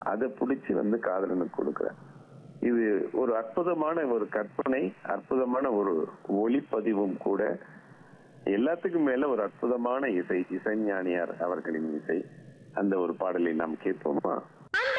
அதை பிடிச்சி காதலனுக்கு கொடுக்குறேன். இது ஒரு அற்புதமான ஒரு கற்பனை, அற்புதமான ஒரு ஒளிப்பதிவும் கூட. எல்லாத்துக்கும் மேல ஒரு அற்புதமான இசைஞானியார் அவர்களின் இசை. அந்த ஒரு பாடலை நாம் கேட்போமா?